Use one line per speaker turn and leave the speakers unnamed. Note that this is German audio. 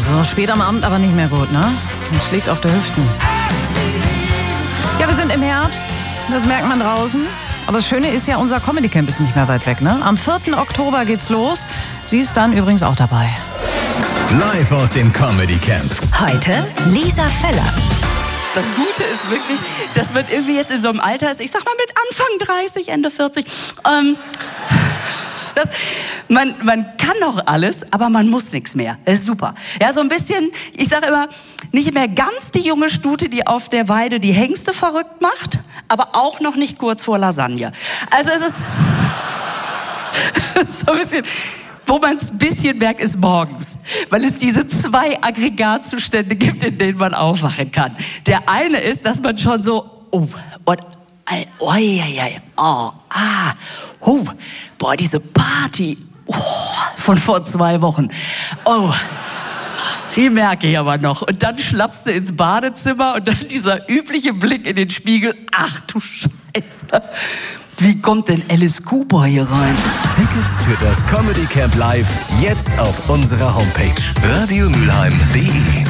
so spät am Abend aber nicht mehr gut, ne? Man schlägt auf der Hüften. Ja, wir sind im Herbst, das merkt man draußen. Aber das Schöne ist ja, unser Comedy Camp ist nicht mehr weit weg, ne? Am 4. Oktober geht's los. Sie ist dann übrigens auch dabei.
Live aus dem Comedy Camp.
Heute Lisa Feller.
Das Gute ist wirklich, dass man irgendwie jetzt in so einem Alter ist, ich sag mal mit Anfang 30, Ende 40, man kann noch alles, aber man muss nichts mehr. Das ist super. Ja, so ein bisschen, ich sage immer, nicht mehr ganz die junge Stute, die auf der Weide die Hengste verrückt macht, aber auch noch nicht kurz vor Lasagne. Also es ist so ein bisschen... Wo man es ein bisschen merkt, ist morgens, weil es diese 2 Aggregatzustände gibt, in denen man aufwachen kann. Der eine ist, dass man schon so, diese Party von vor 2 Wochen, die merke ich aber noch. Und dann schlappst du ins Badezimmer und dann dieser übliche Blick in den Spiegel, ach du Scheiße. Wie kommt denn Alice Cooper hier rein?
Tickets für das Comedy Camp Live jetzt auf unserer Homepage radiomülheim.de.